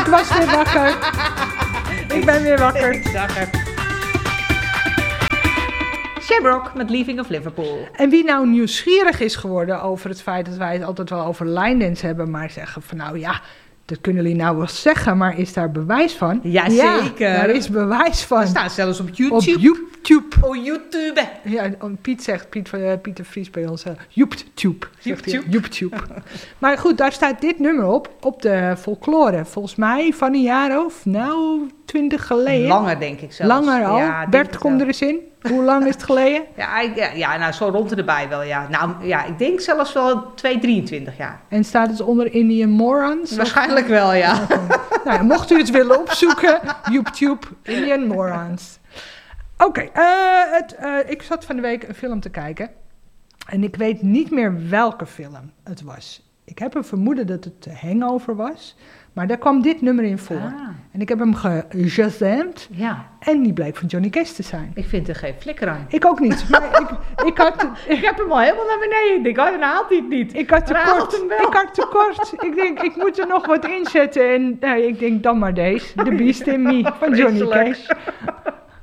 Ik was weer wakker. Ik ben weer wakker. Ik zag het. Shamrock met Leaving of Liverpool. En wie nou nieuwsgierig is geworden over het feit dat wij het altijd wel over line dance hebben, maar zeggen van nou ja, dat kunnen jullie nou wel zeggen, maar is daar bewijs van? Jazeker. Ja, daar is bewijs van. Dat staat zelfs op YouTube. Op YouTube. Oh, YouTube. Ja, Piet zegt, Pieter Vries bij ons, YouTube. YouTube. Maar goed, daar staat dit nummer op de folklore. Volgens mij van een jaar of 20 geleden. Langer denk ik zelfs. Langer al. Ja, Bert, kom er eens in. Hoe lang is het geleden? Ja, nou zo rond erbij wel, ja. Nou, ja, ik denk zelfs wel 23 jaar. En staat het onder Indian Morons? Waarschijnlijk wel, ja. Nou, mocht u het willen opzoeken, YouTube, Indian Morons. Oké, ik zat van de week een film te kijken. En ik weet niet meer welke film het was. Ik heb een vermoeden dat het Hangover was. Maar daar kwam dit nummer in voor. Ah. En ik heb hem geshazamd. Ja. En die bleek van Johnny Cash te zijn. Ik vind er geen flikker aan. Ik ook niet. Maar ik heb hem al helemaal naar beneden. Ik denk, dan haalt hij het niet. Ik had Haalt tekort. hem wel. Ik had tekort. Ik denk, ik moet er nog wat inzetten. En ik denk, dan maar deze. The Beast in Me van Johnny Cash.